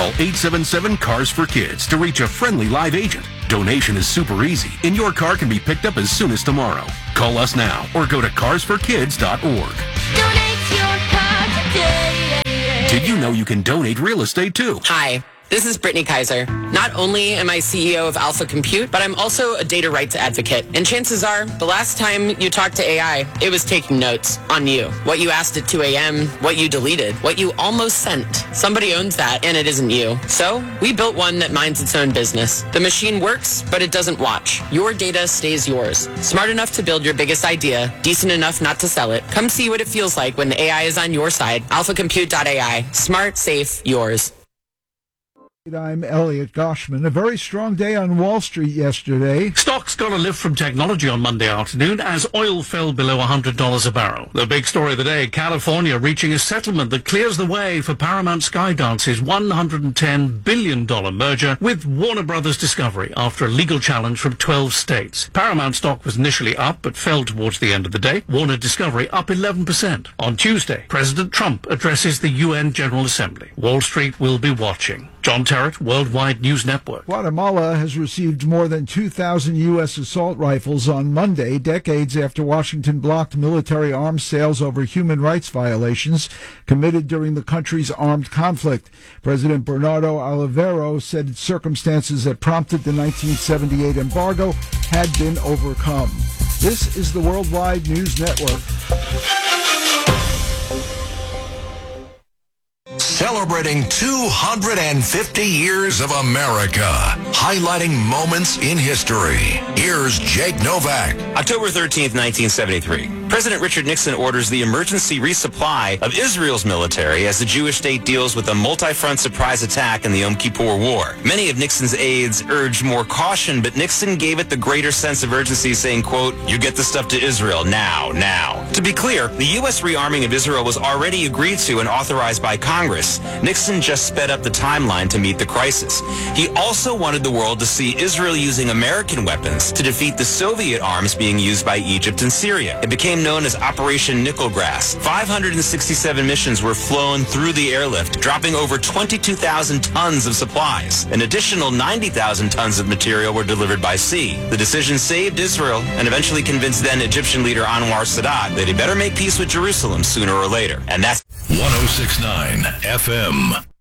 Call 877-CARS-FOR-KIDS to reach a friendly live agent. Donation is super easy, and your car can be picked up as soon as tomorrow. Call us now or go to carsforkids.org. Donate your car today. Did you know you can donate real estate too? Hi, this is Brittany Kaiser. Not only am I CEO of Alpha Compute, but I'm also a data rights advocate. And chances are, the last time you talked to AI, it was taking notes on you. What you asked at 2 a.m., what you deleted, what you almost sent. Somebody owns that, and it isn't you. So we built one that minds its own business. The machine works, but it doesn't watch. Your data stays yours. Smart enough to build your biggest idea, decent enough not to sell it. Come see what it feels like when the AI is on your side. AlphaCompute.ai. Smart, safe, yours. I'm Elliot Goshman. A very strong day on Wall Street yesterday. Stocks got a lift from technology on Monday afternoon as oil fell below $100 a barrel. The big story of the day, California reaching a settlement that clears the way for Paramount Skydance's $110 billion merger with Warner Brothers Discovery after a legal challenge from 12 states. Paramount stock was initially up but fell towards the end of the day. Warner Discovery up 11%. On Tuesday, President Trump addresses the UN General Assembly. Wall Street will be watching. John Terrett, Worldwide News Network. Guatemala has received more than 2,000 U.S. assault rifles on Monday, decades after Washington blocked military arms sales over human rights violations committed during the country's armed conflict. President Bernardo Olivero said circumstances that prompted the 1978 embargo had been overcome. This is the Worldwide News Network. Celebrating 250 years of America, highlighting moments in history. Here's Jake Novak. October 13th, 1973. President Richard Nixon orders the emergency resupply of Israel's military as the Jewish state deals with a multi-front surprise attack in the Yom Kippur War. Many of Nixon's aides urged more caution, but Nixon gave it the greater sense of urgency, saying, quote, "You get the stuff to Israel now." To be clear, the U.S. rearming of Israel was already agreed to and authorized by Congress. Nixon just sped up the timeline to meet the crisis. He also wanted the world to see Israel using American weapons to defeat the Soviet arms being used by Egypt and Syria. It became known as Operation Nickelgrass. 567 missions were flown through the airlift, dropping over 22,000 tons of supplies. An additional 90,000 tons of material were delivered by sea. The decision saved Israel and eventually convinced then Egyptian leader Anwar Sadat that he better make peace with Jerusalem sooner or later. And that's 106.9 FM.